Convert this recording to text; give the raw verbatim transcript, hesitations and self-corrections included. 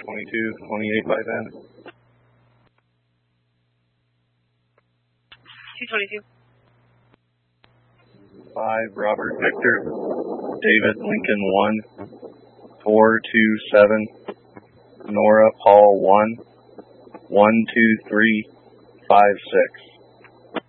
twenty-two, twenty-eight by then. two twenty-two. five, Robert Victor, David Lincoln one, four two seven, Nora Paul one, one two three five six.